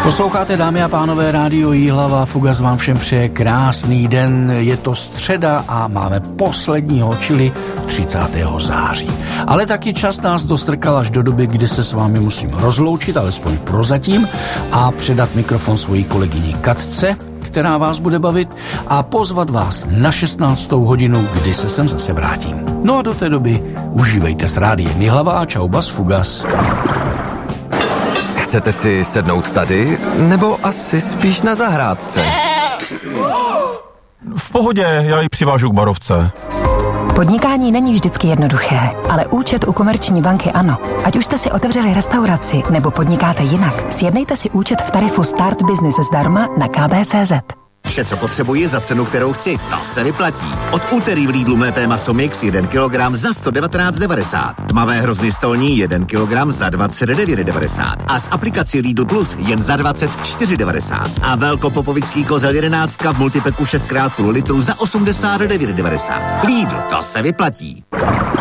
Posloucháte, dámy a pánové, rádio Jihlava. Fugas vám všem přeje krásný den. Je to středa a máme posledního, čili 30. září. Ale taky čas nás dostrkal až do doby, kdy se s vámi musím rozloučit, alespoň prozatím, a předat mikrofon svojí kolegyni Katce, která vás bude bavit, a pozvat vás na 16. hodinu, kdy se sem zase vrátím. No a do té doby užívejte s rádiem Jihlava a čau bas Fugas. Chcete si sednout tady, nebo asi spíš na zahrádce? V pohodě, já ji přivážu k barovce. Podnikání není vždycky jednoduché, ale účet u Komerční banky ano. Ať už jste si otevřeli restauraci nebo podnikáte jinak, sjednejte si účet v tarifu Start Business zdarma na kb.cz. Vše, co potřebuji za cenu, kterou chci, to se vyplatí. Od úterý v Lidlu mleté maso mix 1 kg za 119,90. Tmavé hrozny stolní 1 kg za 29,90. A z aplikací Lidl Plus jen za 24,90. A velkopopovický kozel 11 v multipeku 6x půl litru za 89,90. Lidl, to se vyplatí.